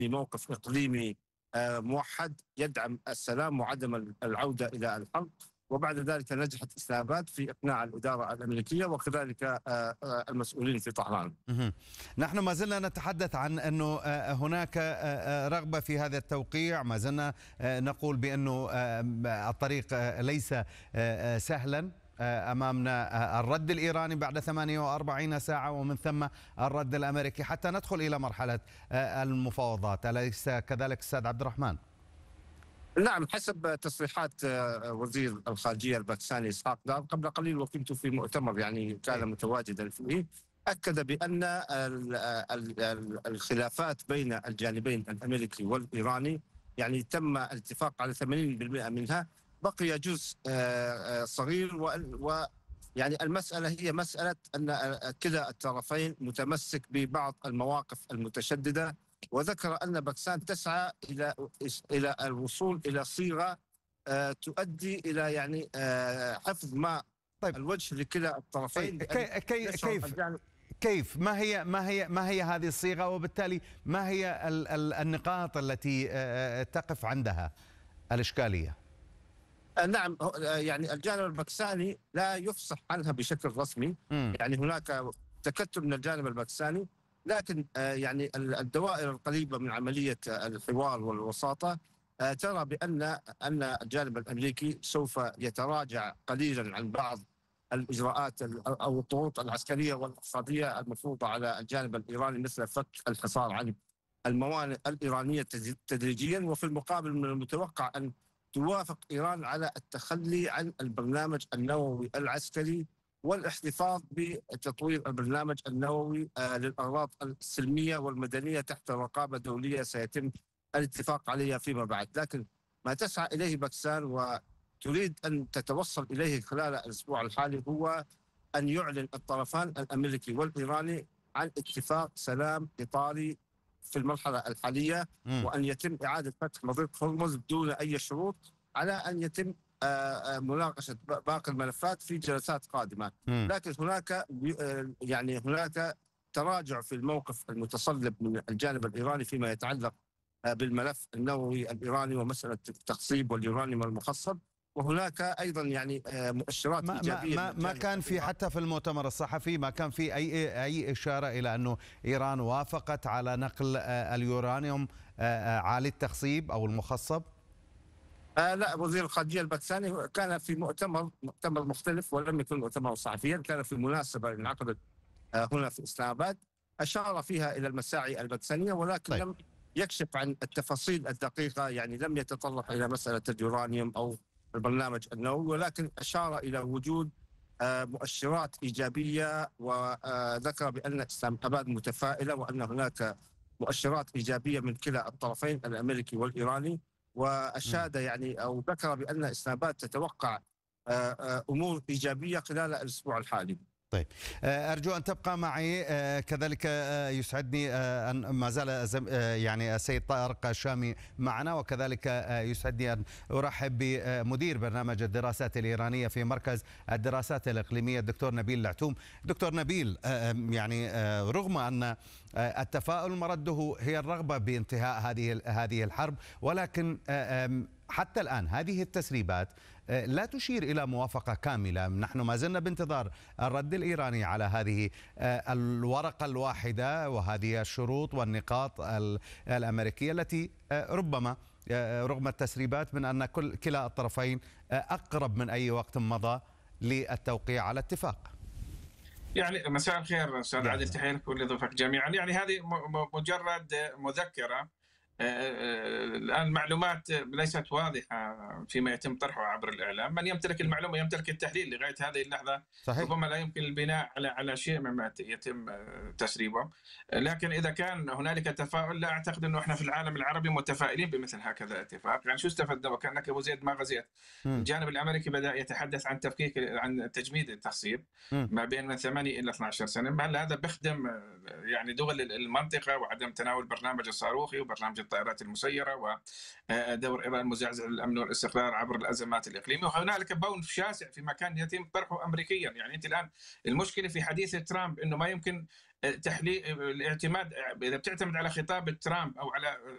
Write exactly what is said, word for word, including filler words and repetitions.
بموقف إقليمي آه، موحد يدعم السلام وعدم العودة إلى الحرب. وبعد ذلك نجحت إسلام آباد في إقناع الإدارة الأمريكية وكذلك آه، آه، المسؤولين في طهران. مهم. نحن ما زلنا نتحدث عن أنه آه، هناك آه، آه، رغبة في هذا التوقيع، ما زلنا آه، نقول بأنه آه، الطريق آه، ليس آه، آه، سهلا. آه، أمامنا آه، الرد الإيراني بعد ثمانية وأربعين ساعة، ومن ثم الرد الأمريكي حتى ندخل إلى مرحلة آه، المفاوضات. أليس كذلك أستاذ عبد الرحمن؟ نعم، حسب تصريحات آه، وزير الخارجية الباكستاني إسحاق دار قبل قليل، وكنت في مؤتمر يعني كان متواجدا فيه، أكد بأن ال- ال- ال- الخلافات بين الجانبين الأمريكي والإيراني يعني تم الاتفاق على ثمانين بالمئة منها، بقي جزء آه، آه، صغير. ويعني المسألة هي مسألة أن آه، كلا الطرفين متمسك ببعض المواقف المتشددة. وذكر أن باكستان تسعى إلى إلى الوصول إلى صيغة آه، تؤدي إلى يعني آه، حفظ ما طيب، الوجه لكلا الطرفين، بأن كي- كي- يشعر كيف الجانب. كيف ما هي ما هي ما هي هذه الصيغة، وبالتالي ما هي ال- ال- النقاط التي آه، تقف عندها الإشكالية؟ آه، نعم، هو- آه، يعني الجانب الباكستاني لا يفصح عنها بشكل رسمي. مم. يعني هناك تكتل من الجانب الباكستاني، لكن آه، يعني ال- الدوائر القريبة من عملية آه، الحوار والوساطة آه، ترى بأن أن الجانب الأمريكي سوف يتراجع قليلا عن بعض الإجراءات ال- أو الضغوط العسكرية والاقتصادية المفروضة على الجانب الإيراني، مثل فك الحصار عن الموانئ الإيرانية تدري- تدريجيا. وفي المقابل من المتوقع أن توافق إيران على التخلي عن البرنامج النووي العسكري والاحتفاظ بتطوير البرنامج النووي آه، للأغراض السلمية والمدنية تحت رقابة دولية سيتم الاتفاق عليها فيما بعد. لكن ما تسعى إليه باكستان وتريد أن تتوصل إليه خلال الأسبوع الحالي هو أن يعلن الطرفان الأمريكي والإيراني عن اتفاق سلام إطاري في المرحلة الحالية، مم. وأن يتم إعادة فتح مضيق هرمز دون أي شروط، على أن يتم آه، آه، مناقشة ب- باقي الملفات في جلسات قادمة. مم. لكن هناك آه، يعني هناك تراجع في الموقف المتصلب من الجانب الإيراني فيما يتعلق آه، بالملف النووي الإيراني ومسألة التخصيب واليورانيوم المخصب. وهناك أيضا يعني آه، مؤشرات ما ما إيجابية من ما ما الجانب كان في الإيراني. حتى في المؤتمر الصحفي ما كان في اي اي اشاره الى انه ايران وافقت على نقل آه، اليورانيوم آه، آه، عالي التخصيب او المخصب؟ آه لا، وزير الخارجية الباكستاني كان في مؤتمر مؤتمر مختلف، ولم يكن مؤتمر صحفيا، كان في مناسبة انعقدت آه هنا في إسلام آباد، أشار فيها إلى المساعي الباكستانية، ولكن طيب. لم يكشف عن التفاصيل الدقيقة. يعني لم يتطرق إلى مسألة اليورانيوم أو البرنامج النووي، ولكن أشار إلى وجود آه مؤشرات إيجابية، وذكر بأن إسلام آباد متفائلة وأن هناك مؤشرات إيجابية من كلا الطرفين الأمريكي والإيراني. مم. وأشاد يعني أو ذكر بأن إسلام آباد تتوقع آه، آه، أمور إيجابية خلال الأسبوع الحالي. طيب، آه، أرجو أن تبقى معي. آه، كذلك آه، يسعدني آه، أن ما زال زم- آه، يعني السيد طارق الشامي معنا، وكذلك آه، يسعدني أن أرحب بمدير برنامج الدراسات الإيرانية في مركز الدراسات الإقليمية الدكتور نبيل العتوم. دكتور نبيل، آه، يعني آه، رغم أن آه، التفاؤل مرده هي الرغبة بانتهاء هذه هذه الحرب، ولكن آه، آم، حتى الآن هذه التسريبات آه، لا تشير إلى موافقة كاملة. نحن ما زلنا بانتظار الرد الإيراني على هذه آه، الورقة الواحدة وهذه الشروط والنقاط ال- الأمريكية التي آه، ربما آه، رغم التسريبات من أن كل كلا الطرفين آه، أقرب من أي وقت مضى للتوقيع على اتفاق. يعني مساء الخير استاذ يا عادل، أهلا. تحيه لك ولضيوفك جميعا. يعني هذه م- م- مجرد مذكره. آه، آه، الان المعلومات ليست واضحه فيما يتم طرحه عبر الاعلام. من يمتلك المعلومه يمتلك التحليل. لغايه هذه اللحظه صحيح. ربما لا يمكن البناء على على شيء مما ت- يتم آه، تسريبه. آه، لكن اذا كان هنالك تفاؤل، لا اعتقد انه احنا في العالم العربي متفائلين بمثل هكذا اتفاق. يعني شو استفدنا وكانك ابو زيد ما غزيت. مم. الجانب الامريكي بدا يتحدث عن تفكيك عن تجميد التخصيب مم. ما بين من ثمانية إلى اثني عشر سنة. هل هذا بيخدم آه، يعني دول المنطقة وعدم تناول برنامج الصاروخي وبرنامج الطائرات المسيرة ودور إيران مزعزع للأمن والاستقرار عبر الأزمات الإقليمية؟ وهنالك بون شاسع في مكان يتم طرحه أمريكيا. يعني أنت الآن المشكلة في حديث ترامب أنه ما يمكن تحليل الاعتماد. إذا بتعتمد على خطاب ترامب أو على